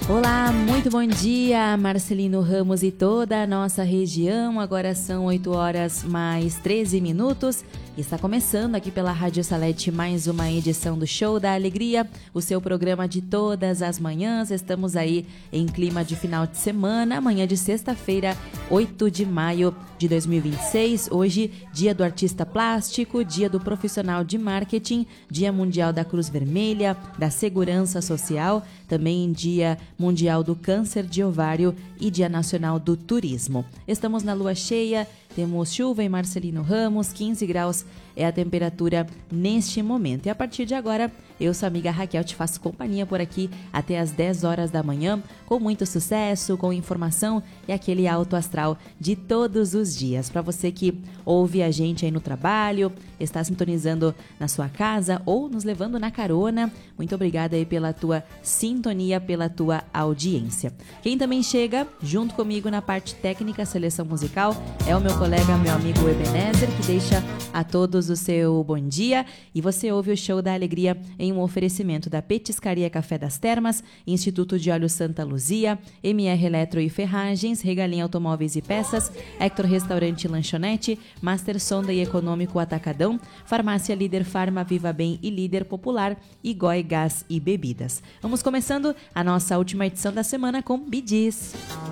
Olá, muito bom dia, Marcelino Ramos e toda a nossa região. Agora são 8 horas mais 13 minutos. Está começando aqui pela Rádio Salete mais uma edição do Show da Alegria, o seu programa de todas as manhãs. Estamos aí em clima de final de semana, amanhã de sexta-feira, 8 de maio de 2026. Hoje, dia do artista plástico, dia do profissional de marketing, dia mundial da Cruz Vermelha, da segurança social, também dia mundial do câncer de ovário e dia nacional do turismo. Estamos na lua cheia, temos chuva em Marcelino Ramos, 15 graus é a temperatura neste momento. E a partir de agora, eu, sua amiga Raquel, te faço companhia por aqui até as 10 horas da manhã, com muito sucesso, com informação e aquele alto astral de todos os dias. Para você que ouve a gente aí no trabalho, está sintonizando na sua casa ou nos levando na carona, muito obrigada aí pela tua sintonia, pela tua audiência. Quem também chega junto comigo na parte técnica, seleção musical, é o meu colega, meu amigo Ebenezer, que deixa a todos o seu bom dia. E você ouve o Show da Alegria em um oferecimento da Petiscaria Café das Termas, Instituto de Óleo Santa Luzia, MR Eletro e Ferragens, Regalinha Automóveis e Peças, Hector Restaurante e Lanchonete, Master Sonda e Econômico Atacadão, Farmácia Líder Farma, Viva Bem e Líder Popular, e Goi Gás e Bebidas. Vamos começando a nossa última edição da semana com Bee Gees.